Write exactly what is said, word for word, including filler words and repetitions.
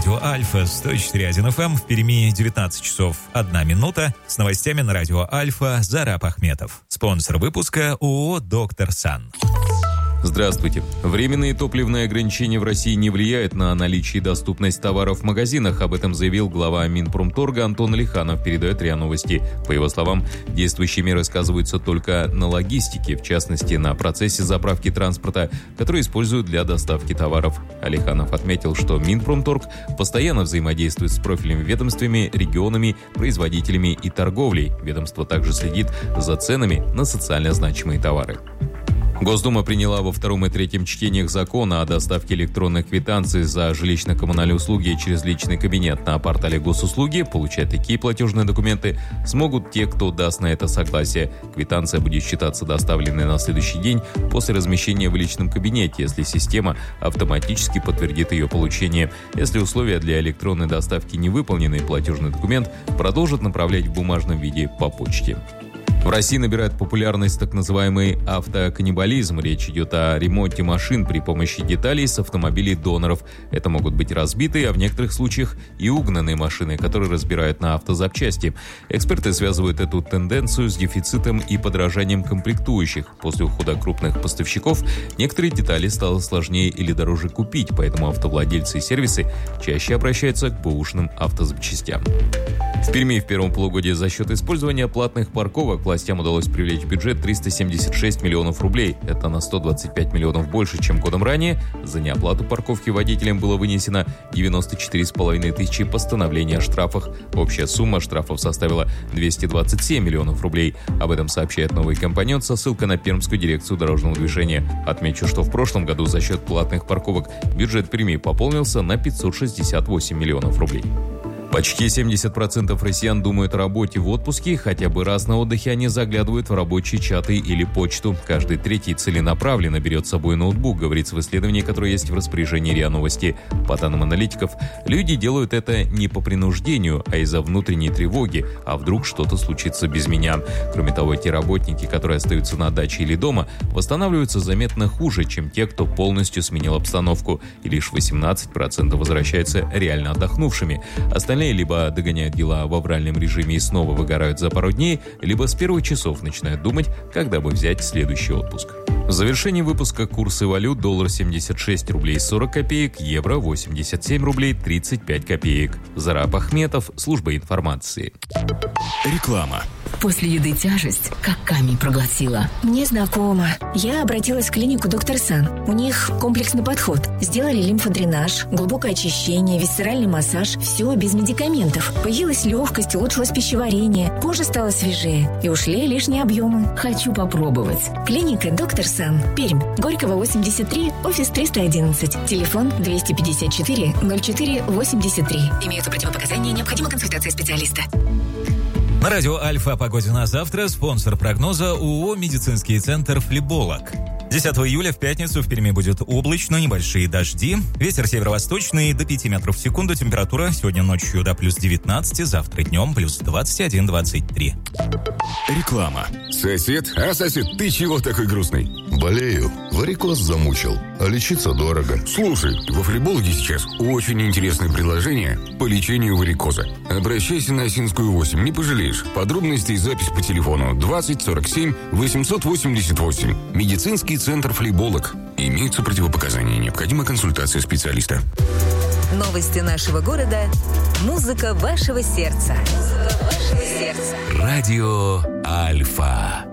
радио Альфа сто четыре и один эф эм. В Перми девятнадцать часов одна минута. С новостями на радио Альфа Зараб Ахметов. Спонсор выпуска ООО «Доктор Сан». Здравствуйте. Временные топливные ограничения в России не влияют на наличие и доступность товаров в магазинах. Об этом заявил глава Минпромторга Антон Алиханов, передает РИА Новости. По его словам, действующие меры сказываются только на логистике, в частности, на процессе заправки транспорта, который используют для доставки товаров. Алиханов отметил, что Минпромторг постоянно взаимодействует с профильными ведомствами, регионами, производителями и торговлей. Ведомство также следит за ценами на социально значимые товары. Госдума приняла во втором и третьем чтениях закона о доставке электронных квитанций за жилищно-коммунальные услуги через личный кабинет. На портале госуслуги получать такие платежные документы смогут те, кто даст на это согласие. Квитанция будет считаться доставленной на следующий день после размещения в личном кабинете, если система автоматически подтвердит ее получение. Если условия для электронной доставки не выполнены, платежный документ продолжат направлять в бумажном виде по почте. В России набирает популярность так называемый автоканнибализм. Речь идет о ремонте машин при помощи деталей с автомобилей доноров. Это могут быть разбитые, а в некоторых случаях и угнанные машины, которые разбирают на автозапчасти. Эксперты связывают эту тенденцию с дефицитом и подорожанием комплектующих. После ухода крупных поставщиков некоторые детали стало сложнее или дороже купить, поэтому автовладельцы и сервисы чаще обращаются к бэушным автозапчастям. В Перми в первом полугодии за счет использования платных парковок властям удалось привлечь в бюджет триста семьдесят шесть миллионов рублей. Это на сто двадцать пять миллионов больше, чем годом ранее. За неоплату парковки водителям было вынесено девяносто четыре с половиной тысячи постановлений о штрафах. Общая сумма штрафов составила двести двадцать семь миллионов рублей. Об этом сообщает «Новый компонент» со ссылкой на Пермскую дирекцию дорожного движения. Отмечу, что в прошлом году за счет платных парковок бюджет Перми пополнился на пятьсот шестьдесят восемь миллионов рублей. Почти семьдесят процентов россиян думают о работе в отпуске, хотя бы раз на отдыхе они заглядывают в рабочие чаты или почту. Каждый третий целенаправленно берет с собой ноутбук, говорится в исследовании, которое есть в распоряжении РИА Новости. По данным аналитиков, люди делают это не по принуждению, а из-за внутренней тревоги, а вдруг что-то случится без меня. Кроме того, те работники, которые остаются на даче или дома, восстанавливаются заметно хуже, чем те, кто полностью сменил обстановку, и лишь восемнадцать процентов возвращаются реально отдохнувшими. Остальные либо догоняют дела в авральном режиме и снова выгорают за пару дней, либо с первых часов начинают думать, когда бы взять следующий отпуск. В завершении выпуска курсы валют: доллар семьдесят шесть рублей сорок копеек, евро восемьдесят семь рублей тридцать пять копеек. Зараб Ахметов, служба информации. Реклама. После еды тяжесть, как камень проглотила. Мне знакомо. Я обратилась в клинику «Доктор Сан». У них комплексный подход. Сделали лимфодренаж, глубокое очищение, висцеральный массаж. Все без медикаментов. Появилась легкость, улучшилось пищеварение. Кожа стала свежее. И ушли лишние объемы. Хочу попробовать. Клиника «Доктор Сан». Пермь. Горького, восемьдесят три, офис триста одиннадцать. Телефон двести пятьдесят четыре ноль четыре восемьдесят три. Имеются противопоказания, необходима консультация специалиста. На радио Альфа о погоде на завтра. Спонсор прогноза ООО «Медицинский центр Флеболог». десятого июля в пятницу в Перми будет облачно, небольшие дожди. Ветер северо-восточный до пяти метров в секунду. Температура сегодня ночью до плюс девятнадцати, завтра днем плюс двадцать один - двадцать три. Реклама. Сосед? А, сосед, ты чего такой грустный? Болею. Варикоз замучил. А лечиться дорого. Слушай, во Флебологе сейчас очень интересное предложение по лечению варикоза. Обращайся на Осинскую восемь, не пожалеешь. Подробности и запись по телефону двадцать сорок семь восемьсот восемьдесят восемь. Медицинский центр Флеболог. Имеются противопоказания, необходима консультация специалиста. Новости нашего города. Музыка вашего сердца. Музыка вашего сердца. Радио Альфа.